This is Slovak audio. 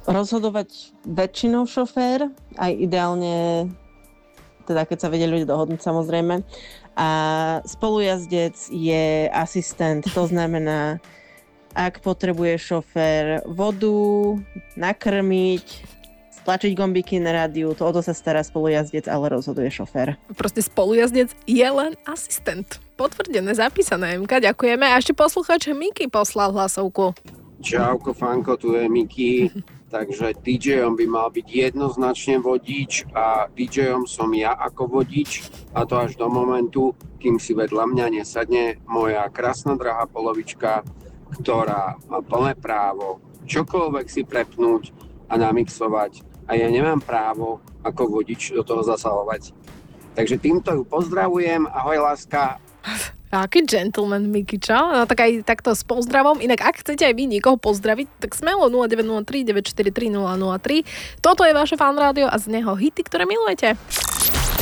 Rozhodovať väčšinou šofér, aj ideálne, teda keď sa vedia ľudia dohodnúť samozrejme. A spolujazdec je asistent, to znamená, ak potrebuje šofér vodu, nakrmiť, stlačiť gombíky na rádiu, to o to sa stará spolujazdec, ale rozhoduje šofér. Proste spolujazdec je len asistent. Potvrdené, zapísané, Emka, ďakujeme. A ešte poslucháč Miky poslal hlasovku. Čauko, Fanko, tu je Miky. Takže DJom by mal byť jednoznačne vodič a DJom som ja ako vodič, a to až do momentu, kým si vedľa mňa nesadne moja krásna drahá polovička, ktorá má plné právo čokoľvek si prepnúť a namixovať, a ja nemám právo ako vodič do toho zasahovať. Takže týmto ju pozdravujem, ahoj láska. Aký gentleman, Miky, čo? No tak aj takto s pozdravom. Inak ak chcete aj vy niekoho pozdraviť, tak smelo 0903 943 003. Toto je vaše Fan Rádio a z neho hity, ktoré milujete.